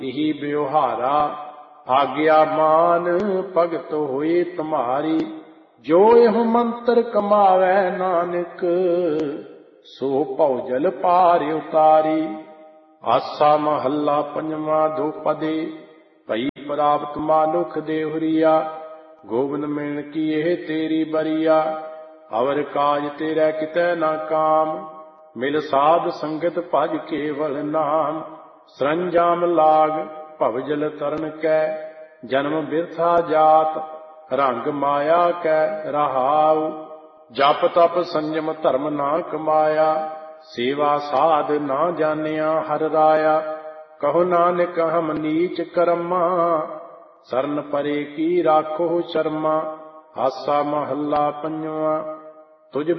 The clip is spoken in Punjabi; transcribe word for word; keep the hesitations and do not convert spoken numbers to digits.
ਇਹੀ ਬਿਵਹਾਰਾ ਆਗਿਆ ਮਾਨ ਭਗਤ ਹੋਏ ਤੁਮਾਰੀ। ਜੋ ਇਹ ਮੰਤਰ ਕਮਾਵੈ ਨਾਨਕ ਸੋ ਭਉਜਲ ਪਾਰ ਉਤਾਰੀ। ਆਸਾ ਮਹੱਲਾ ਪੰਜਵਾਂ ਦੁਪਦੇ ਭਈ ਪ੍ਰਾਪਤ ਮਾਨੁਖ ਦੇਹੁਰੀਆ। ਗੋਬਿੰਦ ਮਿਲਣ ਕੀ ਇਹ ਤੇਰੀ ਬਰੀਆ। ਅਵਰ ਕਾਜ ਤੇਰਾ ਕਿਤੈ ਨਾ ਕਾਮ ਮਿਲ ਸਾਧ ਸੰਗਤ ਭਜ ਕੇਵਲ ਨਾਮ। ਸਰੰਜਾਮ ਲਾਗ ਭਵਜਲ ਤਰਨ ਕੈ ਜਨਮ ਬਿਰਥਾ ਜਾਤ ਰੰਗ ਮਾਇਆ ਕੈ ਰਹਾਉ। ਜਪ ਤਪ ਸੰਜਮ ਧਰਮ ਨਾ ਕਮਾਇਆ ਸੇਵਾ ਸਾਧ ਨਾ ਜਾਣਿਆ ਹਰਿ ਰਾਇਆ। ਕਹੋ ਨਾਨਕ ਹਮ ਨੀਚ ਕਰਮਾ ਸਰਨ ਪਰੇ ਕੀ ਰਾਖੋ ਸ਼ਰਮਾ। ਆਸਾ ਮਹੱਲਾ ਪੰਜਵਾਂ ਤੁਝ